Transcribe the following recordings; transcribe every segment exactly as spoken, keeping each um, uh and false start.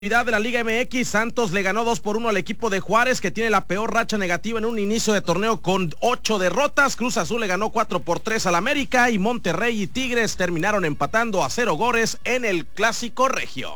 De la Liga M X, Santos le ganó dos por uno al equipo de Juárez, que tiene la peor racha negativa en un inicio de torneo con ocho derrotas. Cruz Azul le ganó cuatro por tres al América y Monterrey y Tigres terminaron empatando a cero goles en el Clásico Regio.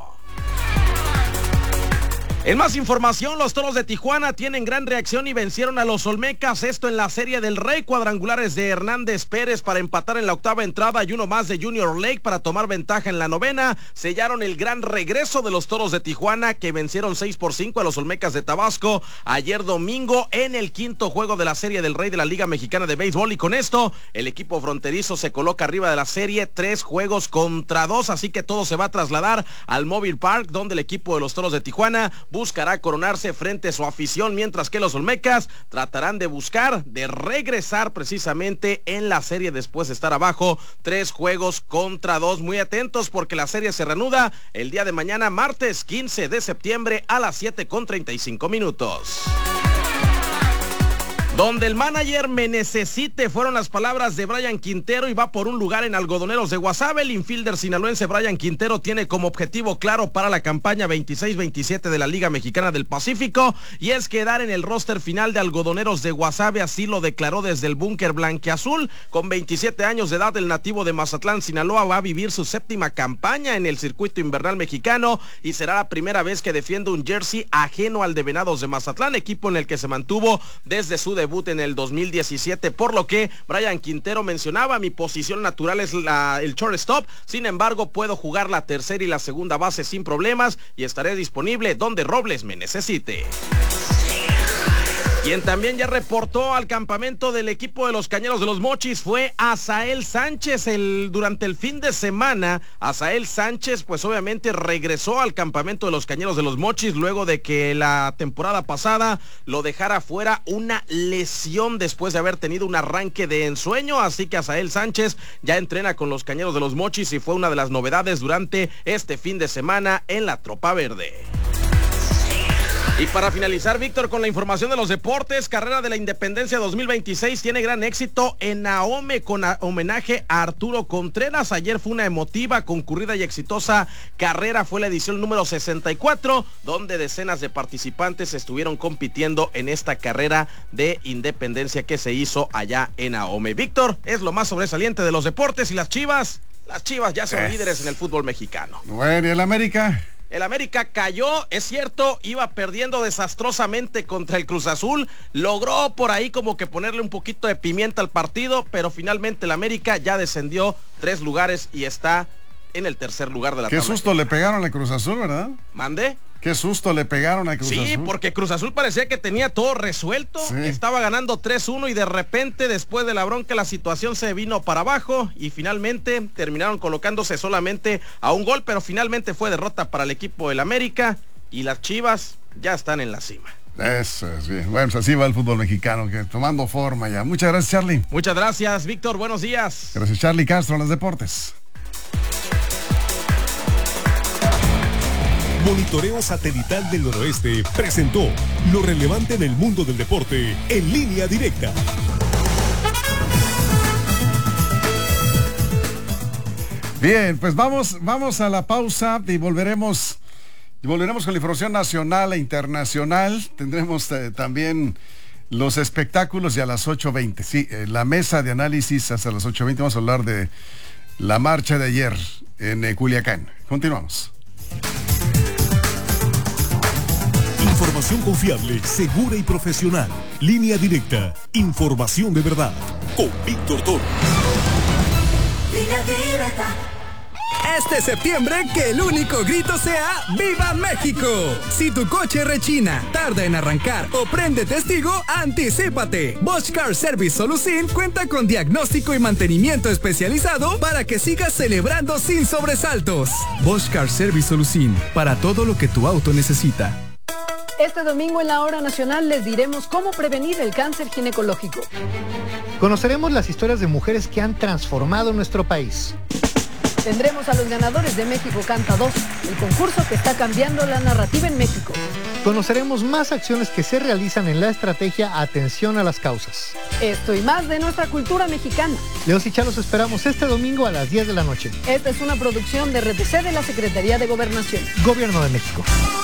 En más información, los Toros de Tijuana tienen gran reacción y vencieron a los Olmecas, esto en la Serie del Rey, cuadrangulares de Hernández Pérez para empatar en la octava entrada y uno más de Junior Lake para tomar ventaja en la novena. Sellaron el gran regreso de los Toros de Tijuana, que vencieron seis por cinco a los Olmecas de Tabasco ayer domingo en el quinto juego de la Serie del Rey de la Liga Mexicana de Béisbol, y con esto el equipo fronterizo se coloca arriba de la serie tres juegos contra dos, así que todo se va a trasladar al Mobile Park, donde el equipo de los Toros de Tijuana buscará coronarse frente a su afición, mientras que los Olmecas tratarán de buscar de regresar precisamente en la serie después de estar abajo tres juegos contra dos. Muy atentos porque la serie se reanuda el día de mañana, martes quince de septiembre a las siete con treinta y cinco minutos. Donde el manager me necesite, fueron las palabras de Brian Quintero, y va por un lugar en Algodoneros de Guasave. El infielder sinaloense Brian Quintero tiene como objetivo claro para la campaña veintiséis veintisiete de la Liga Mexicana del Pacífico, y es quedar en el roster final de Algodoneros de Guasave. Así lo declaró desde el búnker blanquiazul. Con veintisiete años de edad, el nativo de Mazatlán, Sinaloa, va a vivir su séptima campaña en el circuito invernal mexicano, y será la primera vez que defiende un jersey ajeno al de Venados de Mazatlán, equipo en el que se mantuvo desde su debut en el dos mil diecisiete, por lo que Brian Quintero mencionaba: mi posición natural es la, el shortstop, sin embargo puedo jugar la tercera y la segunda base sin problemas, y estaré disponible donde Robles me necesite. Quien también ya reportó al campamento del equipo de los Cañeros de los Mochis fue Asael Sánchez. El, durante el fin de semana, Asael Sánchez pues obviamente regresó al campamento de los Cañeros de los Mochis luego de que la temporada pasada lo dejara fuera una lesión después de haber tenido un arranque de ensueño. Así que Asael Sánchez ya entrena con los Cañeros de los Mochis y fue una de las novedades durante este fin de semana en la Tropa Verde. Y para finalizar, Víctor, con la información de los deportes, Carrera de la Independencia dos mil veintiséis tiene gran éxito en Ahome con a, homenaje a Arturo Contreras. Ayer fue una emotiva, concurrida y exitosa carrera. Fue la edición número sesenta y cuatro, donde decenas de participantes estuvieron compitiendo en esta carrera de independencia que se hizo allá en Ahome. Víctor, es lo más sobresaliente de los deportes. Y las Chivas, las Chivas ya son es. líderes en el fútbol mexicano. Bueno, ¿y el América? El América cayó, es cierto, iba perdiendo desastrosamente contra el Cruz Azul, logró por ahí como que ponerle un poquito de pimienta al partido, pero finalmente el América ya descendió tres lugares y está en el tercer lugar de la tabla. Qué susto le pegaron al Cruz Azul, ¿verdad? ¿Mande? Qué susto le pegaron a Cruz sí, Azul. Sí, porque Cruz Azul parecía que tenía todo resuelto, sí. Estaba ganando tres uno y de repente, después de la bronca, la situación se vino para abajo y finalmente terminaron colocándose solamente a un gol, pero finalmente fue derrota para el equipo del América y las Chivas ya están en la cima. Eso es bien. Bueno, pues así va el fútbol mexicano, que tomando forma ya. Muchas gracias, Charlie. Muchas gracias, Víctor. Buenos días. Gracias, Charlie Castro, en los deportes. Monitoreo Satelital del Noroeste presentó lo relevante en el mundo del deporte en línea directa. Bien, pues vamos, vamos a la pausa y volveremos, y volveremos con la información nacional e internacional. Tendremos eh, también los espectáculos y a las ocho veinte. Sí, eh, la mesa de análisis hasta las ocho veinte. Vamos a hablar de la marcha de ayer en eh, Culiacán. Continuamos. Información confiable, segura y profesional. Línea directa. Información de verdad. Con Víctor Toro. Línea directa. Este septiembre, que el único grito sea ¡Viva México! Si tu coche rechina, tarda en arrancar o prende testigo, anticípate. Bosch Car Service Solucin cuenta con diagnóstico y mantenimiento especializado para que sigas celebrando sin sobresaltos. Bosch Car Service Solucin, para todo lo que tu auto necesita. Este domingo en la Hora Nacional les diremos cómo prevenir el cáncer ginecológico. Conoceremos las historias de mujeres que han transformado nuestro país. Tendremos a los ganadores de México Canta dos, el concurso que está cambiando la narrativa en México. Conoceremos más acciones que se realizan en la estrategia Atención a las Causas. Esto y más de nuestra cultura mexicana. Leos y Chá los esperamos este domingo a las diez de la noche. Esta es una producción de R T C de la Secretaría de Gobernación. Gobierno de México.